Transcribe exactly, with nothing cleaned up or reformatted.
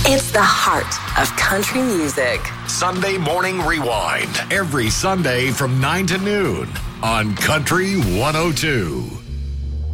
It's the heart of country music. Sunday Morning Rewind. Every Sunday from nine to noon on Country one oh two.